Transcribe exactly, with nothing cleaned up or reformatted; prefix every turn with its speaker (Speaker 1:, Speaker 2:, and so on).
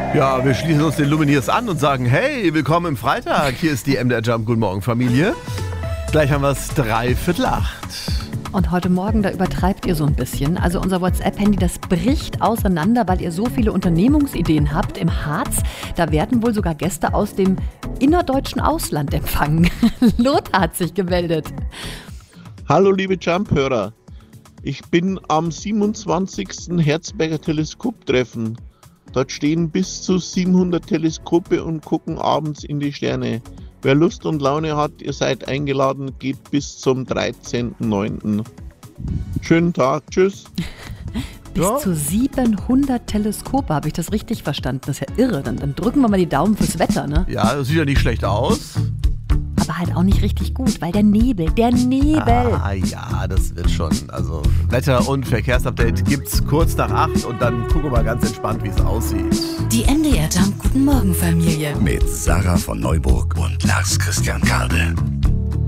Speaker 1: Ja, wir schließen uns den Lumineers an und sagen, hey, willkommen im Freitag. Hier ist die M D R Jump. Guten Morgen, Familie. Gleich haben wir es dreiviertel acht.
Speaker 2: Und heute Morgen, da übertreibt ihr so ein bisschen. Also unser WhatsApp-Handy, das bricht auseinander, weil ihr so viele Unternehmungsideen habt im Harz. Da werden wohl sogar Gäste aus dem innerdeutschen Ausland empfangen. Lothar hat sich gemeldet.
Speaker 3: Hallo liebe Jump-Hörer. Ich bin am siebenundzwanzigsten Herzberger Teleskoptreffen. Dort stehen bis zu siebenhundert Teleskope und gucken abends in die Sterne. Wer Lust und Laune hat, ihr seid eingeladen, geht bis zum dreizehnten neunten Schönen Tag, tschüss.
Speaker 2: Bis
Speaker 1: Ja.
Speaker 2: zu siebenhundert Teleskope, habe ich das richtig verstanden? Das ist ja irre. Dann, dann drücken wir mal die Daumen fürs Wetter, ne?
Speaker 1: Ja, das sieht ja nicht schlecht aus.
Speaker 2: Aber halt auch nicht richtig gut, weil der Nebel, der Nebel.
Speaker 1: Ah ja, das wird schon. Also Wetter- und Verkehrsupdate gibt's kurz nach acht und dann gucken wir mal ganz entspannt, wie es aussieht.
Speaker 4: Die M D R Jump Guten Morgen Familie.
Speaker 5: Mit Sarah von Neuburg und Lars Christian Karde.